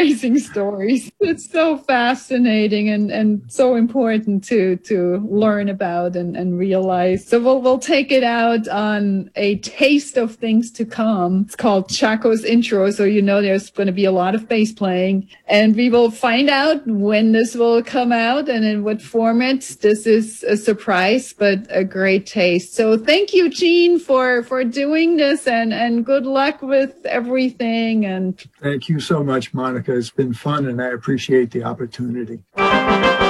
amazing stories. It's so fascinating and so important to learn about and realize. So we'll take it out on a taste of things to come. It's called Chaco's Intro, so you know there's going to be a lot of bass playing. And we will find out when this will come out and in what format. This is a surprise, but a great taste. So thank you, Gene, for doing this and good luck with everything. And thank you so much, Monica. It's been fun and I appreciate the opportunity.